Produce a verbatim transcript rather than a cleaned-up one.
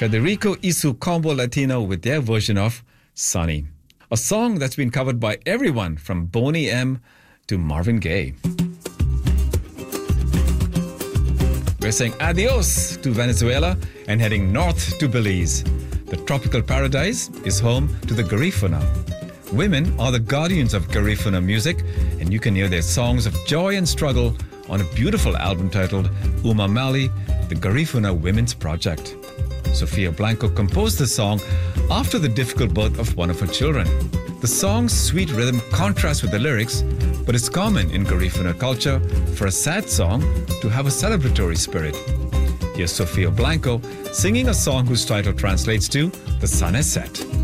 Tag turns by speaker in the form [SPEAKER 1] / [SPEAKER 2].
[SPEAKER 1] Federico Isu Combo Latino with their version of Sunny, a song that's been covered by everyone from Boney M to Marvin Gaye. We're saying adios to Venezuela and heading north to Belize. The tropical paradise is home to the Garifuna. Women are the guardians of Garifuna music, and you can hear their songs of joy and struggle on a beautiful album titled Uma Mali, the Garifuna Women's Project. Sofia Blanco composed the song after the difficult birth of one of her children. The song's sweet rhythm contrasts with the lyrics, but it's common in Garifuna culture for a sad song to have a celebratory spirit. Here's Sofia Blanco singing a song whose title translates to The Sun Has Set.